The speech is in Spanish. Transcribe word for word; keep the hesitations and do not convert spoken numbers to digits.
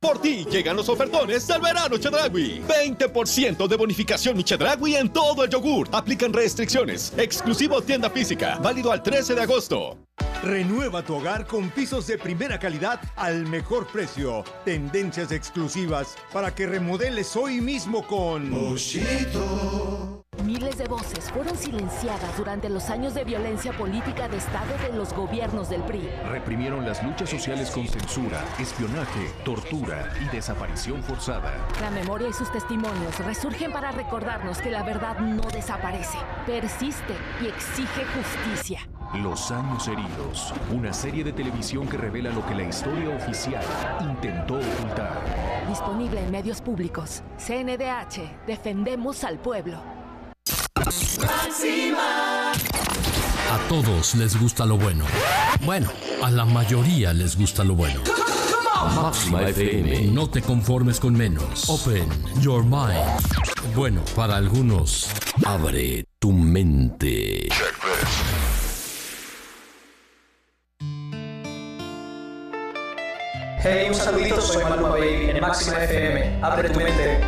Por ti llegan los ofertones del verano Chedraui. veinte por ciento de bonificación Chedraui en todo el yogur. Aplican restricciones. Exclusivo tienda física. Válido al trece de agosto. Renueva tu hogar con pisos de primera calidad al mejor precio. Tendencias exclusivas para que remodeles hoy mismo con Mochito. Miles de voces fueron silenciadas durante los años de violencia política de Estado de los gobiernos del P R I. Reprimieron las luchas sociales con censura, espionaje, tortura y desaparición forzada. La memoria y sus testimonios resurgen para recordarnos que la verdad no desaparece, persiste y exige justicia. Los años heridos, una serie de televisión que revela lo que la historia oficial intentó ocultar. Disponible en medios públicos. C N D H, defendemos al pueblo. Máxima. A todos les gusta lo bueno. Bueno, a la mayoría les gusta lo bueno. Máxima F M. No te conformes con menos. Open your mind. Bueno, para algunos, abre tu mente. Hey, un saludito, soy Maluma Baby en Máxima F M. Abre tu mente.